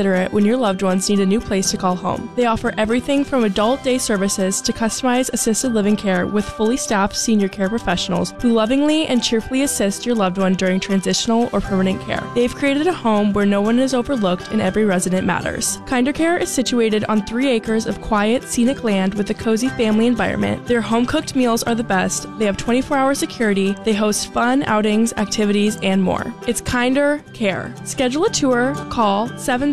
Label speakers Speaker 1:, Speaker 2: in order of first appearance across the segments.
Speaker 1: considerate when your loved ones need a new place to call home. They offer everything from adult day services to customized assisted living care with fully staffed senior care professionals who lovingly and cheerfully assist your loved one during transitional or permanent care. They've created a home where no one is overlooked and every resident matters. Kinder Care is situated on 3 acres of quiet, scenic land with a cozy family environment. Their home-cooked meals are the best. They have 24-hour security. They host fun outings, activities, and more. It's Kinder Care. Schedule a tour. Call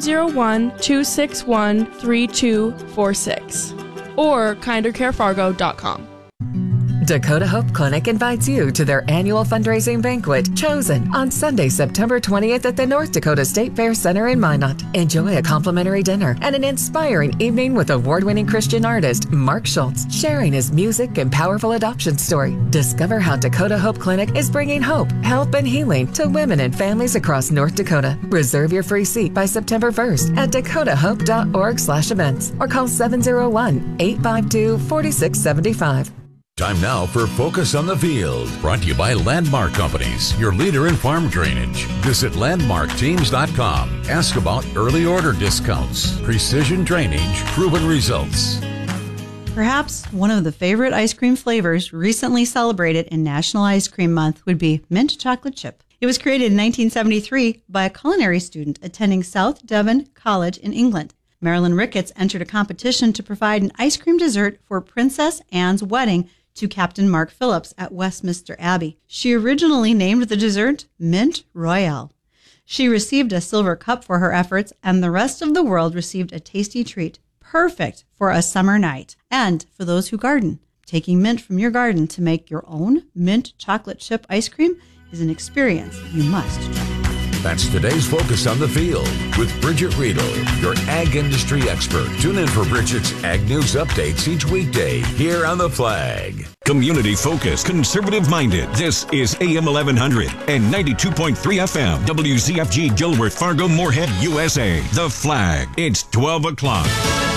Speaker 1: 701-261-3246 or kindercarefargo.com.
Speaker 2: Dakota Hope Clinic invites you to their annual fundraising banquet, Chosen, on Sunday, September 20th at the North Dakota State Fair Center in Minot. Enjoy a complimentary dinner and an inspiring evening with award-winning Christian artist Mark Schultz, sharing his music and powerful adoption story. Discover how Dakota Hope Clinic is bringing hope, help, and healing to women and families across North Dakota. Reserve your free seat by September 1st at dakotahope.org/events or call 701-852-4675.
Speaker 3: Time now for Focus on the Field, brought to you by Landmark Companies, your leader in farm drainage. Visit landmarkteams.com. Ask about early order discounts, precision drainage, proven results.
Speaker 4: Perhaps one of the favorite ice cream flavors recently celebrated in National Ice Cream Month would be mint chocolate chip. It was created in 1973 by a culinary student attending South Devon College in England. Marilyn Ricketts entered a competition to provide an ice cream dessert for Princess Anne's wedding to Captain Mark Phillips at Westminster Abbey. She originally named the dessert Mint Royale. She received a silver cup for her efforts, and the rest of the world received a tasty treat, perfect for a summer night. And for those who garden, taking mint from your garden to make your own mint chocolate chip ice cream is an experience you must try.
Speaker 3: That's today's Focus on the Field with Bridget Riedel, your ag industry expert. Tune in for Bridget's Ag News updates each weekday here on The Flag.
Speaker 5: Community focused, conservative minded. This is AM 1100 and 92.3 FM. WZFG Dilworth, Fargo, Moorhead, USA. The Flag. It's 12 o'clock.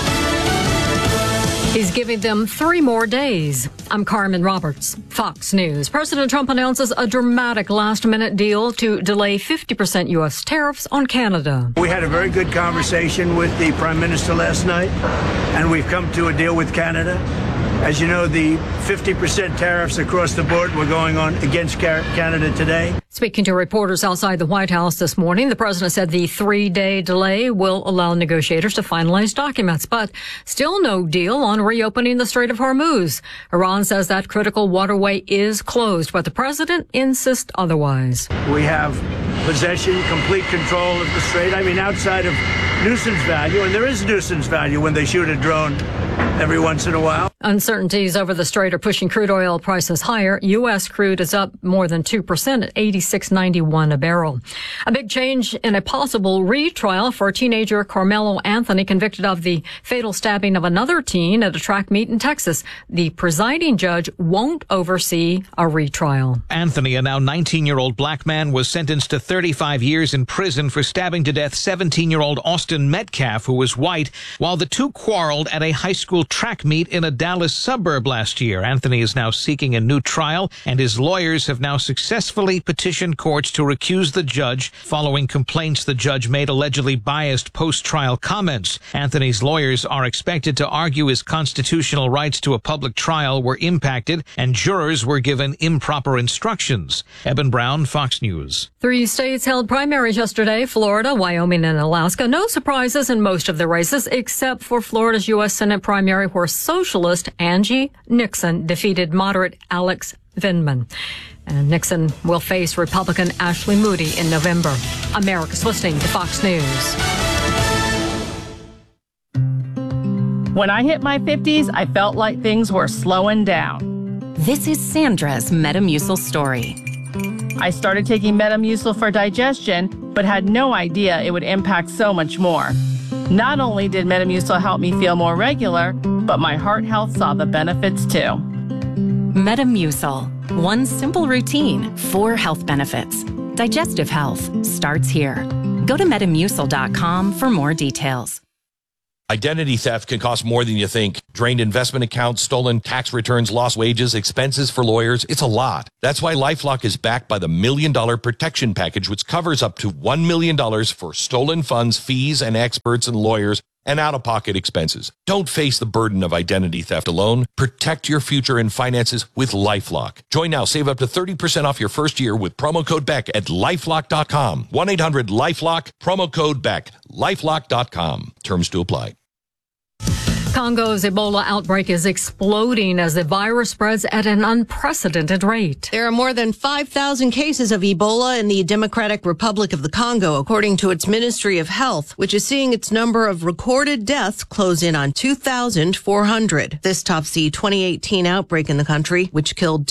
Speaker 6: He's giving them 3 more days. I'm Carmen Roberts, Fox News. President Trump announces a dramatic last-minute deal to delay 50% U.S. tariffs on Canada.
Speaker 7: We had a very good conversation with the Prime Minister last night, and we've come to a deal with Canada. As you know, the 50% tariffs across the board were going on against Canada today.
Speaker 6: Speaking to reporters outside the White House this morning, the president said the 3-day delay will allow negotiators to finalize documents, but still no deal on reopening the Strait of Hormuz. Iran says that critical waterway is closed, but the president insists otherwise.
Speaker 7: We have possession, complete control of the strait. I mean, outside of nuisance value, and there is nuisance value when they shoot a drone every once in a while.
Speaker 6: Uncertainties over the strait are pushing crude oil prices higher. U.S. crude is up more than 2% at $86.91 a barrel. A big change in a possible retrial for teenager Carmelo Anthony, convicted of the fatal stabbing of another teen at a track meet in Texas. The presiding judge won't oversee a retrial.
Speaker 8: Anthony, a now 19-year-old black man, was sentenced to 35 years in prison for stabbing to death 17-year-old Austin Metcalf, who was white, while the two quarreled at a high school track meet in a Dallas suburb last year. Anthony is now seeking a new trial, and his lawyers have now successfully petitioned courts to recuse the judge following complaints the judge made allegedly biased post-trial comments. Anthony's lawyers are expected to argue his constitutional rights to a public trial were impacted and jurors were given improper instructions. Eben Brown, Fox News.
Speaker 6: 3 states held primaries yesterday: Florida, Wyoming, and Alaska. No surprises in most of the races, except for Florida's U.S. Senate primary, where socialist Angie Nixon defeated moderate Alex Vindman. And Nixon will face Republican Ashley Moody in November. America's listening to Fox News.
Speaker 9: When I hit my 50s, I felt like things were slowing down.
Speaker 10: This is Sandra's Metamucil story.
Speaker 9: I started taking Metamucil for digestion, but had no idea it would impact so much more. Not only did Metamucil help me feel more regular, but my heart health saw the benefits too.
Speaker 10: Metamucil. One simple routine, 4 health benefits. Digestive health starts here. Go to Metamucil.com for more details.
Speaker 11: Identity theft can cost more than you think. Drained investment accounts, stolen tax returns, lost wages, expenses for lawyers. It's a lot. That's why LifeLock is backed by the $1 Million Protection Package, which covers up to $1 million for stolen funds, fees, and experts and lawyers, and out-of-pocket expenses. Don't face the burden of identity theft alone. Protect your future and finances with LifeLock. Join now. Save up to 30% off your first year with promo code BECK at LifeLock.com. 1-800-LifeLock, promo code BECK. LifeLock.com. Terms to apply.
Speaker 6: Congo's Ebola outbreak is exploding as the virus spreads at an unprecedented rate.
Speaker 12: There are more than 5,000 cases of Ebola in the Democratic Republic of the Congo, according to its Ministry of Health, which is seeing its number of recorded deaths close in on 2,400. This tops the 2018 outbreak in the country, which killed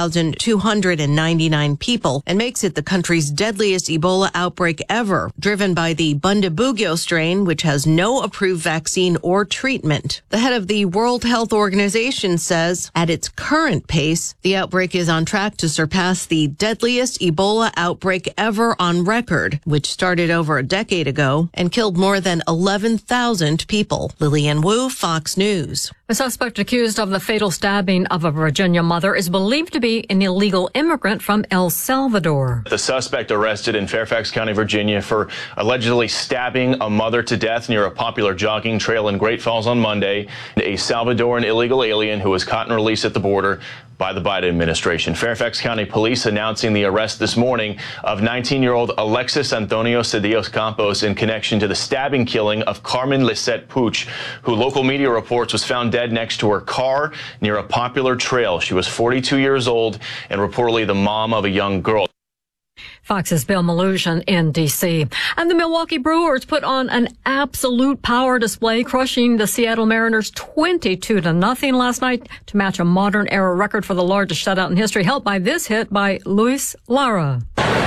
Speaker 12: 2,299 people and makes it the country's deadliest Ebola outbreak ever, driven by the Bundibugyo strain, which has no approved vaccine or treatment. The head of the World Health Organization says at its current pace, the outbreak is on track to surpass the deadliest Ebola outbreak ever on record, which started over a decade ago and killed more than 11,000 people. Lillian Wu, Fox News.
Speaker 6: A suspect accused of the fatal stabbing of a Virginia mother is believed to be an illegal immigrant from El Salvador.
Speaker 13: The suspect arrested in Fairfax County, Virginia for allegedly stabbing a mother to death near a popular jogging trail in Great Falls on Monday. A Salvadoran illegal alien who was caught and released at the border by the Biden administration. Fairfax County police announcing the arrest this morning of 19-year-old Alexis Antonio Cedillos Campos in connection to the stabbing killing of Carmen Lisette Puch, who local media reports was found dead next to her car near a popular trail. She was 42 years old and reportedly the mom of a young girl.
Speaker 6: Fox's Bill Maluzhan in D.C. And the Milwaukee Brewers put on an absolute power display, crushing the Seattle Mariners 22-0 last night to match a modern era record for the largest shutout in history, helped by this hit by Luis Lara.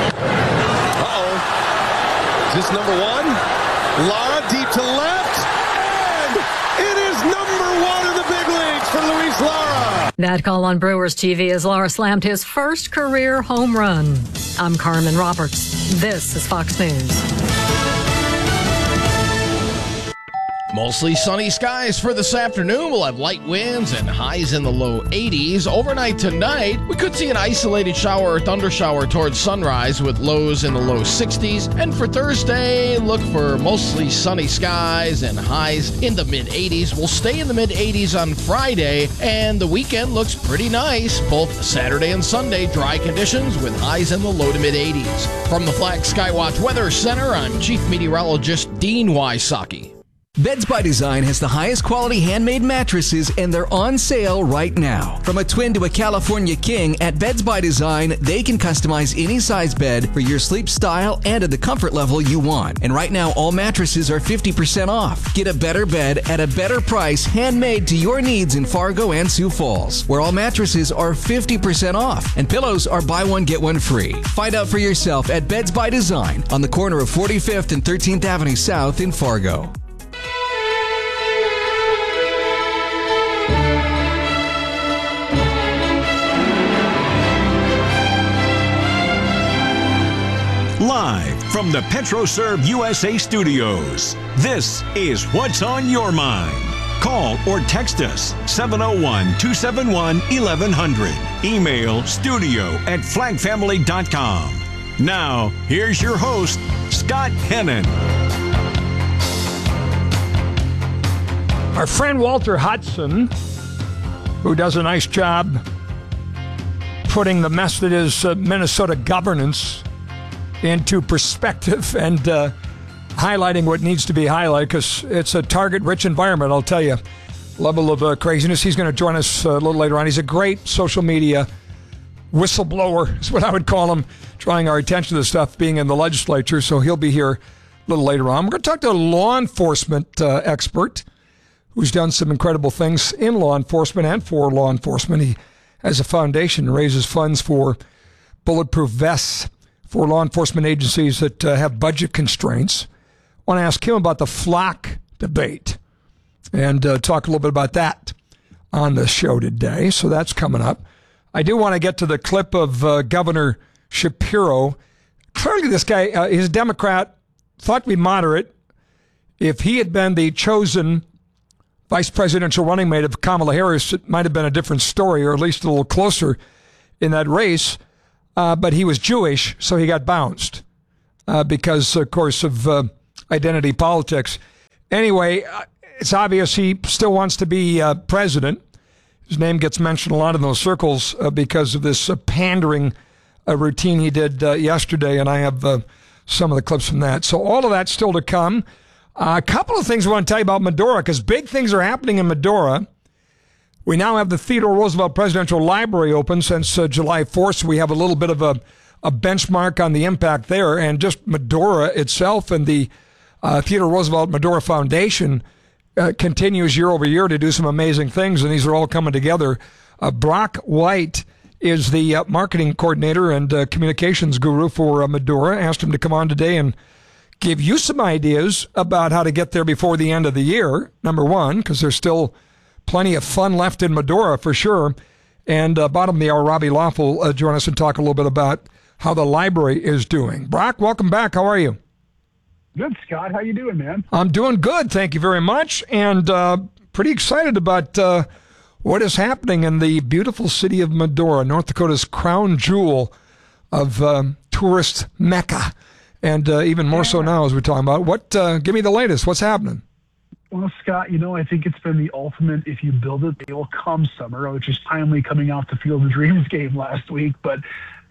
Speaker 14: Uh-oh. Is this number one? Lara deep to left. And it is number one in the big leagues for Luis Lara.
Speaker 6: That call on Brewers TV as Lara slammed his first career home run. I'm Carmen Roberts. This is Fox News.
Speaker 15: Mostly sunny skies for this afternoon. We'll have light winds and highs in the low 80s. Overnight tonight, we could see an isolated shower or thundershower towards sunrise with lows in the low 60s. And for Thursday, look for mostly sunny skies and highs in the mid-80s. We'll stay in the mid-80s on Friday, and the weekend looks pretty nice. Both Saturday and Sunday, dry conditions with highs in the low to mid-80s. From the Flag Skywatch Weather Center, I'm Chief Meteorologist Dean Wysocki.
Speaker 16: Beds by Design has the highest quality handmade mattresses, and they're on sale right now. From a twin to a California king, at Beds by Design, they can customize any size bed for your sleep style and at the comfort level you want. And right now, all mattresses are 50% off. Get a better bed at a better price, handmade to your needs in Fargo and Sioux Falls, where all mattresses are 50% off and pillows are buy one, get one free. Find out for yourself at Beds by Design on the corner of 45th and 13th Avenue South in Fargo.
Speaker 5: Live from the PetroServe USA studios, this is What's on Your Mind. Call or text us 701-271-1100. Email studio@flagfamily.com. Now, here's your host, Scott Hennon.
Speaker 17: Our friend Walter Hudson, who does a nice job putting the mess that is Minnesota governance into perspective and highlighting what needs to be highlighted, because it's a target-rich environment, I'll tell you. Level of craziness. He's going to join us a little later on. He's a great social media whistleblower, is what I would call him, drawing our attention to this stuff, being in the legislature, so he'll be here a little later on. We're going to talk to a law enforcement expert who's done some incredible things in law enforcement and for law enforcement. He has a foundation and raises funds for bulletproof vests for law enforcement agencies that have budget constraints. I want to ask him about the flock debate and talk a little bit about that on the show today. So that's coming up. I do want to get to the clip of Governor Shapiro. Clearly this guy is a Democrat, thought to be moderate, if he had been the chosen vice presidential running mate of Kamala Harris, it might have been a different story, or at least a little closer in that race. But he was Jewish, so he got bounced because, of course, of identity politics. Anyway, it's obvious he still wants to be president. His name gets mentioned a lot in those circles because of this pandering routine he did yesterday, and I have some of the clips from that. So all of that's still to come. A couple of things I want to tell you about Medora, because big things are happening in Medora. We now have the Theodore Roosevelt Presidential Library open since July 4th, so we have a little bit of a benchmark on the impact there. And just Medora itself and the Theodore Roosevelt Medora Foundation continues year over year to do some amazing things, and these are all coming together. Brock White is the marketing coordinator and communications guru for Medora. Asked him to come on today and give you some ideas about how to get there before the end of the year, number one, because there's still plenty of fun left in Medora for sure. And bottom of the hour, Robbie Lawful will join us and talk a little bit about how the library is doing. Brock, welcome back. How are you?
Speaker 18: Good, Scott. How you doing, man?
Speaker 17: I'm doing good. Thank you very much. And pretty excited about what is happening in the beautiful city of Medora, North Dakota's crown jewel of tourist Mecca. And even more so now as we're talking about. Give me the latest. What's happening?
Speaker 18: Well, Scott, I think it's been the ultimate if you build it, they will come summer, which is timely coming off the Field of Dreams game last week. But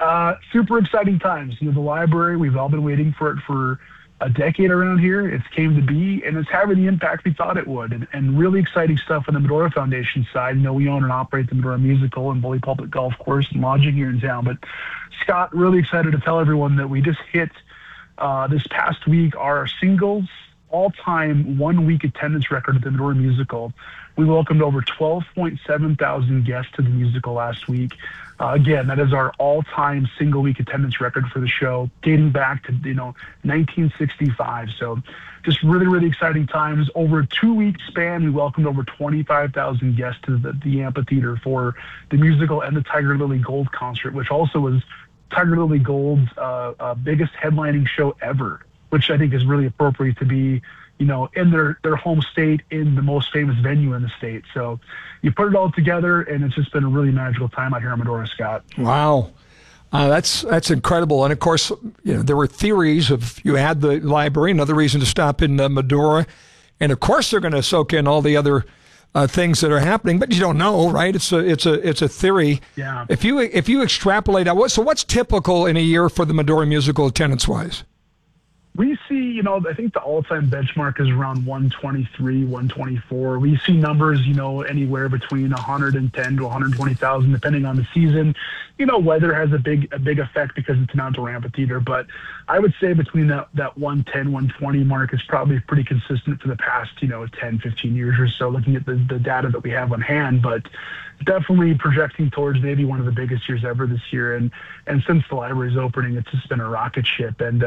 Speaker 18: super exciting times. The library, we've all been waiting for it for a decade around here. It's came to be, and it's having the impact we thought it would. And really exciting stuff on the Medora Foundation side. We own and operate the Medora Musical and Bully Public Golf Course and lodging here in town. But, Scott, really excited to tell everyone that we just hit this past week our singles all-time one-week attendance record at the Medora Musical. We welcomed over 12.7 thousand guests to the musical last week. Again, that is our all-time single-week attendance record for the show, dating back to 1965. So just really, really exciting times. Over a 2-week span, we welcomed over 25,000 guests to the amphitheater for the musical and the Tiger Lily Gold concert, which also was Tiger Lily Gold's biggest headlining show ever, which I think is really appropriate to be, in their home state, in the most famous venue in the state. So you put it all together, and it's just been a really magical time out here in Medora, Scott.
Speaker 17: Wow. That's incredible. And, of course, there were theories of you had the library, another reason to stop in Medora. And, of course, they're going to soak in all the other things that are happening, but you don't know, right? It's a theory.
Speaker 18: Yeah.
Speaker 17: If you extrapolate out, what's typical in a year for the Medora Musical attendance-wise?
Speaker 18: We see, I think the all-time benchmark is around 123, 124. We see numbers, anywhere between 110 to 120,000, depending on the season. Weather has a big effect because it's an outdoor amphitheater. But I would say between that 110, 120 mark is probably pretty consistent for the past, 10, 15 years or so, looking at the data that we have on hand. But definitely projecting towards maybe one of the biggest years ever this year. And since the library's opening, it's just been a rocket ship. And,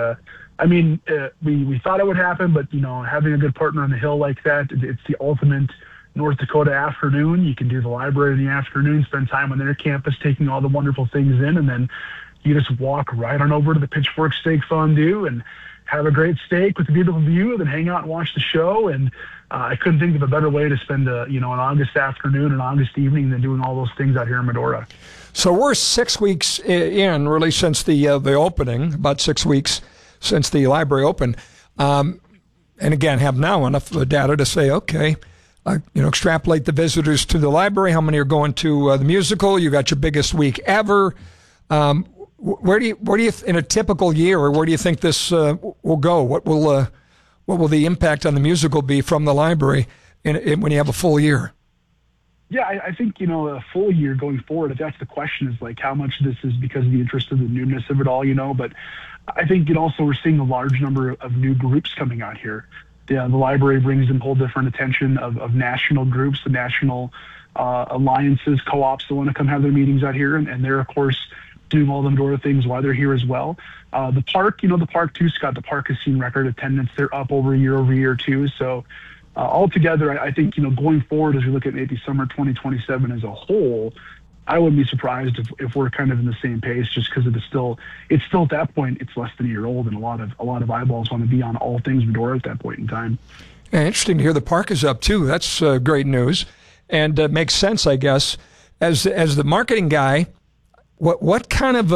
Speaker 18: we thought it would happen, but, having a good partner on the Hill like that, it's the ultimate North Dakota afternoon. You can do the library in the afternoon, spend time on their campus, taking all the wonderful things in, and then you just walk right on over to the Pitchfork Steak Fondue and have a great steak with a beautiful view, and then hang out and watch the show. And I couldn't think of a better way to spend an August afternoon, an August evening than doing all those things out here in Medora.
Speaker 17: So we're 6 weeks in, really, since the opening, about 6 weeks since the library opened. And again, have now enough data to say, okay, extrapolate the visitors to the library. How many are going to the musical? You got your biggest week ever. Where do you, in a typical year, or where do you think this will go? What will the impact on the musical be from the library when you have a full year?
Speaker 18: Yeah, I think, a full year going forward, if that's the question, is like how much this is because of the interest of the newness of it all, but I think also we're seeing a large number of new groups coming out here. The library brings in a whole different attention of national groups, the national alliances, co-ops that want to come have their meetings out here, and they're, of course, doing all the Medora things while they're here as well. The park, the park too, Scott, the park has seen record attendance. They're up over year too. So altogether, I think, going forward, as we look at maybe summer 2027 as a whole, I wouldn't be surprised if we're kind of in the same pace, just because it's still at that point, it's less than a year old, and a lot of eyeballs want to be on all things Medora at that point in time.
Speaker 17: Yeah, interesting to hear the park is up too. That's great news, and makes sense, I guess. As the marketing guy, what kind of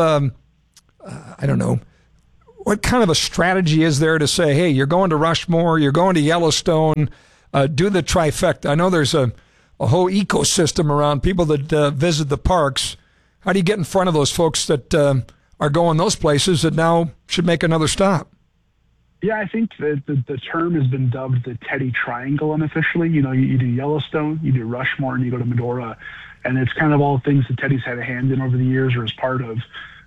Speaker 17: I don't know, what kind of a strategy is there to say, hey, you're going to Rushmore, you're going to Yellowstone, do the trifecta? I know there's a whole ecosystem around people that visit the parks. How do you get in front of those folks that are going those places that now should make another stop?
Speaker 18: Yeah, I think that the term has been dubbed the Teddy Triangle unofficially. You do Yellowstone, you do Rushmore, and you go to Medora. And it's kind of all things that Teddy's had a hand in over the years or as part of.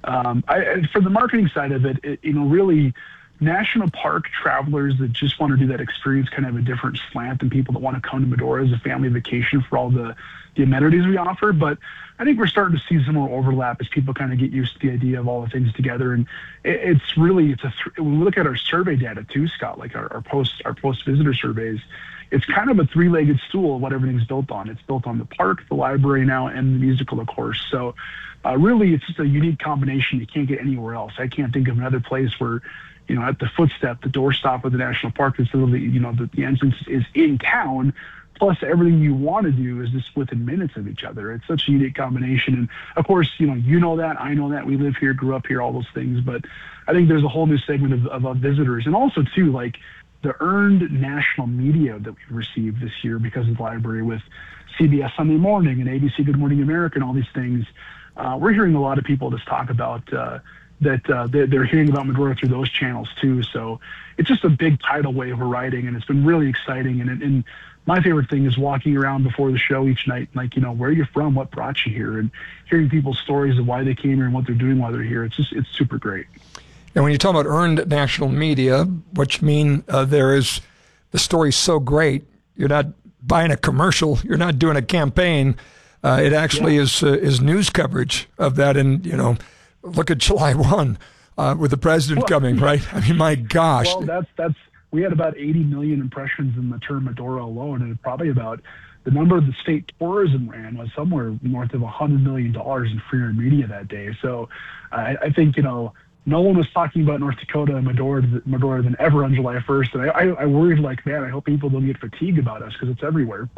Speaker 18: For the marketing side of it, really national park travelers that just want to do that experience kind of have a different slant than people that want to come to Medora as a family vacation for all the amenities we offer. But I think we're starting to see some more overlap as people kind of get used to the idea of all the things together. And when we look at our survey data too, Scott, like our post visitor surveys, it's kind of a three-legged stool of what everything's built on. It's built on the park, the library now, and the musical, of course. So really, it's just a unique combination you can't get anywhere else. I can't think of another place where, at the footstep, the doorstop of the national park facility, the entrance is in town, plus everything you want to do is just within minutes of each other. It's such a unique combination. And of course, you know that, I know that, we live here, grew up here, all those things. But I think there's a whole new segment of visitors. And also too, like the earned national media that we've received this year because of the library with CBS Sunday Morning and ABC Good Morning America and all these things. We're hearing a lot of people just talk about that they're hearing about Medora through those channels too. So it's just a big tidal wave we're riding, and it's been really exciting. And my favorite thing is walking around before the show each night, like, where you're from, what brought you here, and hearing people's stories of why they came here and what they're doing while they're here. It's super great.
Speaker 17: And when you talk about earned national media, which mean there is the story's so great, you're not buying a commercial, you're not doing a campaign. It actually is news coverage of that. And, look at July 1 with the president coming, right? I mean, my gosh.
Speaker 18: Well, we had about 80 million impressions in the term Medora alone, and probably about the number of the state tourism ran was somewhere north of $100 million in free earned media that day. So I think, no one was talking about North Dakota and Medora than ever on July 1st. And I worried, like, man, I hope people don't get fatigued about us because it's everywhere.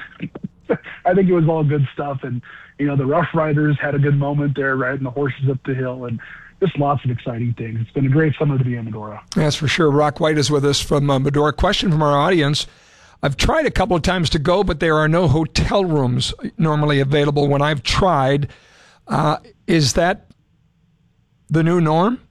Speaker 18: I think it was all good stuff. And, the Rough Riders had a good moment there riding the horses up the hill, and just lots of exciting things. It's been a great summer to be in Medora.
Speaker 17: That's for sure. Rock White is with us from Medora. Question from our audience. I've tried a couple of times to go, but there are no hotel rooms normally available when I've tried. Is that the new norm?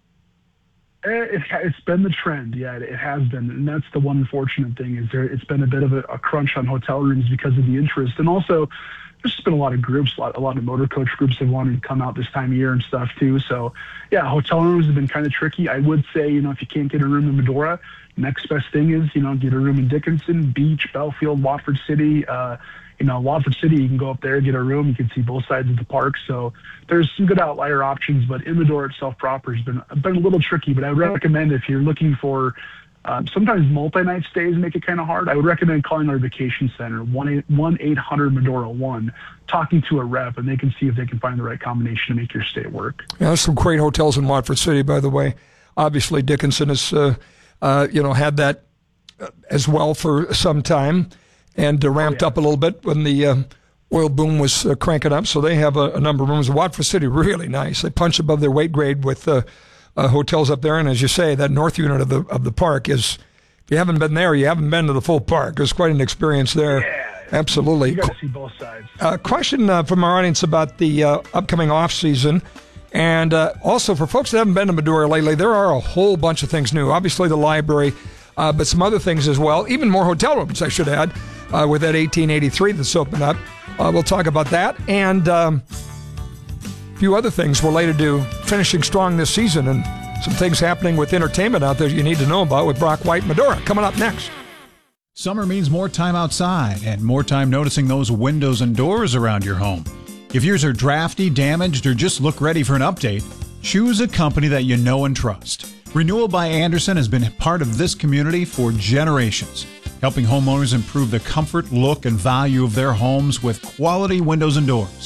Speaker 18: It's been the trend. Yeah, it has been. And that's the one unfortunate thing is it's been a bit of a crunch on hotel rooms because of the interest. And also, there's just been a lot of groups, a lot of motor coach groups have wanted to come out this time of year and stuff too. So, yeah, hotel rooms have been kind of tricky. I would say, if you can't get a room in Medora, next best thing is, get a room in Dickinson, Beach, Belfield, Watford City. Watford City, you can go up there, get a room. You can see both sides of the park. So there's some good outlier options, but in Medora itself proper has been a little tricky. But I would recommend if you're looking for sometimes multi-night stays make it kind of hard. I would recommend calling our vacation center, 1-800-MEDORA-1, talking to a rep, and they can see if they can find the right combination to make your stay work.
Speaker 17: Yeah, there's some great hotels in Watford City, by the way. Obviously, Dickinson has had that as well for some time. And ramped up a little bit when the oil boom was cranking up. So they have a number of rooms. Watford City, really nice. They punch above their weight grade with hotels up there. And as you say, that north unit of the park is, if you haven't been there, you haven't been to the full park. It's quite an experience there.
Speaker 18: Yeah,
Speaker 17: absolutely.
Speaker 18: You got to see both sides.
Speaker 17: Question from our audience about the upcoming off season. And also for folks that haven't been to Medora lately, there are a whole bunch of things new. Obviously the library, but some other things as well. Even more hotel rooms, I should add. With that 1883 that's opened up. We'll talk about that and a few other things related to finishing strong this season and some things happening with entertainment out there you need to know about with Brock White and Medora. Coming up next.
Speaker 19: Summer means more time outside and more time noticing those windows and doors around your home. If yours are drafty, damaged, or just look ready for an update, choose a company that you know and trust. Renewal by Andersen has been part of this community for generations, helping homeowners improve the comfort, look, and value of their homes with quality windows and doors.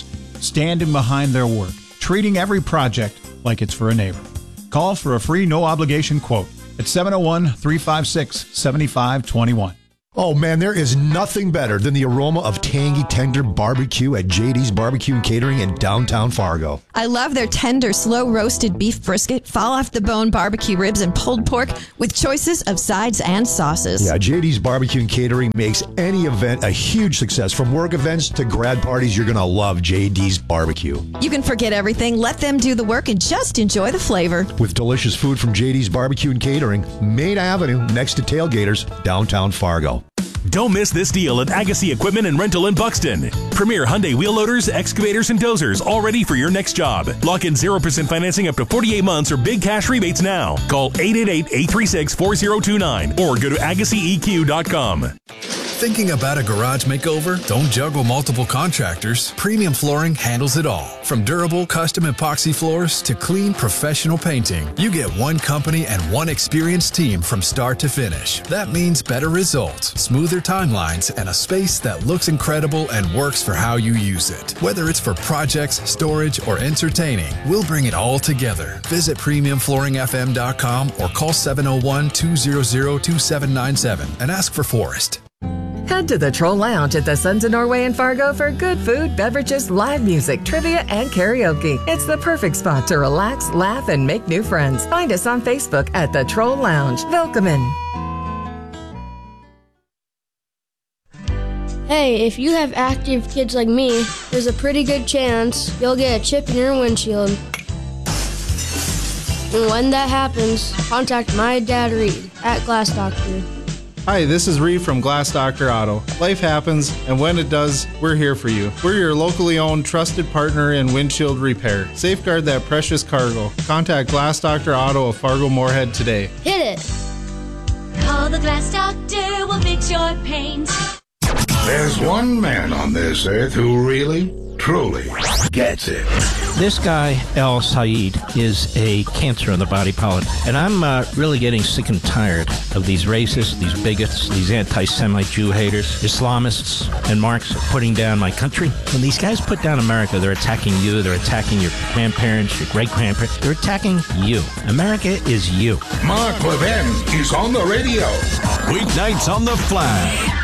Speaker 19: standing behind their work, treating every project like it's for a neighbor. Call for a free no-obligation quote at 701-356-7521.
Speaker 20: Oh man, there is nothing better than the aroma of tangy, tender barbecue at JD's Barbecue and Catering in downtown Fargo.
Speaker 21: I love their tender, slow-roasted beef brisket, fall-off-the-bone barbecue ribs, and pulled pork with choices of sides and sauces.
Speaker 20: Yeah, JD's Barbecue and Catering makes any event a huge success. From work events to grad parties, you're going to love JD's Barbecue.
Speaker 21: You can forget everything, let them do the work, and just enjoy the flavor.
Speaker 20: With delicious food from JD's Barbecue and Catering, Main Avenue, next to Tailgaters, downtown Fargo.
Speaker 22: Don't miss this deal at Agassi Equipment and Rental in Buxton. Premier Hyundai wheel loaders, excavators, and dozers, all ready for your next job. Lock in 0% financing up to 48 months or big cash rebates now. Call 888-836-4029 or go to AgassiEQ.com.
Speaker 23: Thinking about a garage makeover? Don't juggle multiple contractors. Premium Flooring handles it all. From durable custom epoxy floors to clean professional painting, you get one company and one experienced team from start to finish. That means better results, smoother timelines, and a space that looks incredible and works for how you use it. Whether it's for projects, storage, or entertaining, we'll bring it all together. Visit PremiumFlooringFM.com or call 701-200-2797 and ask for Forrest.
Speaker 2: Head to the Troll Lounge at the Sons of Norway in Fargo for good food, beverages, live music, trivia, and karaoke. It's the perfect spot to relax, laugh, and make new friends. Find us on Facebook at the Troll Lounge. Welcome in.
Speaker 24: Hey, if you have active kids like me, there's a pretty good chance you'll get a chip in your windshield. And when that happens, contact my dad Reed at Glass Doctor.
Speaker 25: Hi, this is Reed from Glass Doctor Auto. Life happens, and when it does, we're here for you. We're your locally owned, trusted partner in windshield repair. Safeguard that precious cargo. Contact Glass Doctor Auto of Fargo Moorhead today.
Speaker 24: Hit it!
Speaker 26: Call the Glass Doctor, we'll fix your paint.
Speaker 27: There's one man on this earth who really, truly gets it.
Speaker 28: This guy, El Sayed, is a cancer in the body politic. And I'm really getting sick and tired of these racists, these bigots, these anti-Semite Jew haters, Islamists, and Marx putting down my country. When these guys put down America, they're attacking you, they're attacking your grandparents, your great-grandparents. They're attacking you. America is you.
Speaker 27: Mark Levin is on the radio.
Speaker 5: Weeknights on the Flag.